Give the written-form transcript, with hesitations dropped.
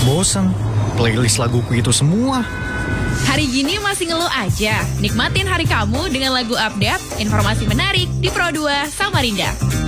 bosan. Playlist laguku itu semua. Hari gini masih ngeluh aja? Nikmatin hari kamu dengan lagu update, informasi menarik di Pro 2 Samarinda.